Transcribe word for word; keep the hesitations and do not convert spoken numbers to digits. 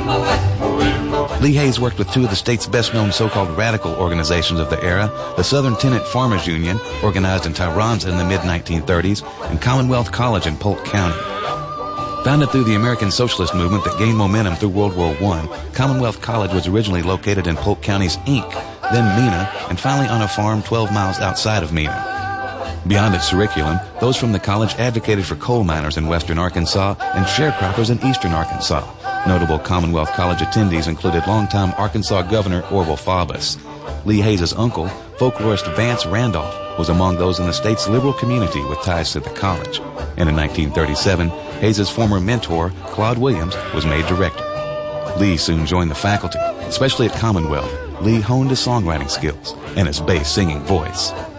Lee Hays worked with two of the state's best-known so-called radical organizations of the era, the Southern Tenant Farmers Union, organized in Tyronza in the mid nineteen thirties, and Commonwealth College in Polk County. Founded through the American Socialist movement that gained momentum through World War One, Commonwealth College was originally located in Polk County's Ink, then Mena, and finally on a farm twelve miles outside of Mena. Beyond its curriculum, those from the college advocated for coal miners in western Arkansas and sharecroppers in eastern Arkansas. Notable Commonwealth College attendees included longtime Arkansas Governor Orville Faubus. Lee Hays' uncle, folklorist Vance Randolph, was among those in the state's liberal community with ties to the college. And in nineteen thirty-seven, Hays' former mentor, Claude Williams, was made director. Lee soon joined the faculty. Especially at Commonwealth, Lee honed his songwriting skills and his bass singing voice.